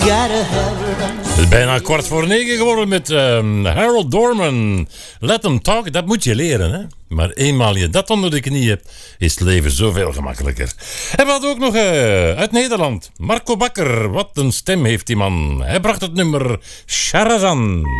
Het is bijna 9:15 geworden met Harold Dorman. Let them talk, dat moet je leren, hè. Maar eenmaal je dat onder de knie hebt, is het leven zoveel gemakkelijker. En we hadden ook nog uit Nederland, Marco Bakker. Wat een stem heeft die man. Hij bracht het nummer Sharazan.